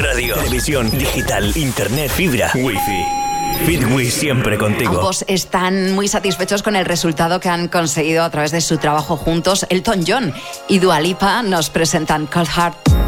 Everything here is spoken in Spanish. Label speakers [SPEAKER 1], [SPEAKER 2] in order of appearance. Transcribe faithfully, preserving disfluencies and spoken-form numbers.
[SPEAKER 1] radio, televisión, digital, internet, fibra, wifi. Fitwi siempre contigo.
[SPEAKER 2] Ambos están muy satisfechos con el resultado que han conseguido a través de su trabajo juntos. Elton John y Dua Lipa nos presentan Cold Heart.